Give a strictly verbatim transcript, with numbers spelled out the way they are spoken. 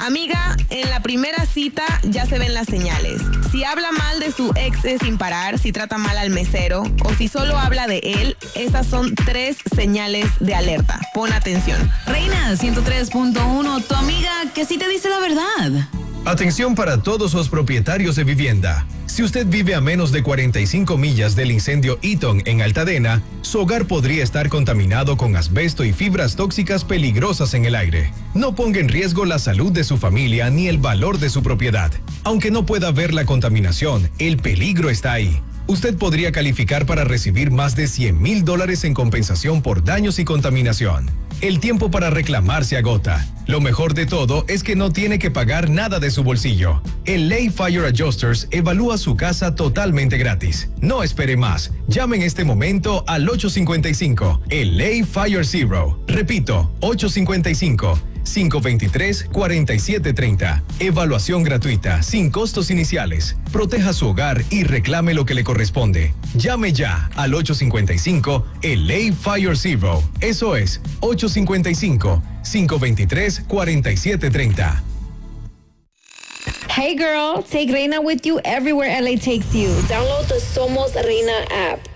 Amiga, en la primera cita ya se ven las señales. Si habla mal de su ex sin parar, si trata mal al mesero o si solo habla de él, esas son tres señales de alerta. Pon atención. Reina ciento tres punto uno, tu amiga que sí te dice la verdad. Atención para todos los propietarios de vivienda. Si usted vive a menos de cuarenta y cinco millas del incendio Eaton en Altadena, su hogar podría estar contaminado con asbesto y fibras tóxicas peligrosas en el aire. No ponga en riesgo la salud de su familia ni el valor de su propiedad. Aunque no pueda ver la contaminación, el peligro está ahí. Usted podría calificar para recibir más de cien mil dólares en compensación por daños y contaminación. El tiempo para reclamar se agota. Lo mejor de todo es que no tiene que pagar nada de su bolsillo. El Ley Fire Adjusters evalúa su casa totalmente gratis. No espere más. Llame en este momento al ocho cinco cinco, el Ley Fire Zero. Repito, ocho cinco cinco, cinco dos tres, cuatro siete tres cero. Evaluación gratuita, sin costos iniciales. Proteja su hogar y reclame lo que le corresponde. Llame ya al ocho cinco cinco, el Ley Fire Zero. Eso es, ocho cinco cinco, cinco dos tres, cuatro siete tres cero. Hey girl, take Reina with you everywhere L A takes you. Download the Somos Reina app.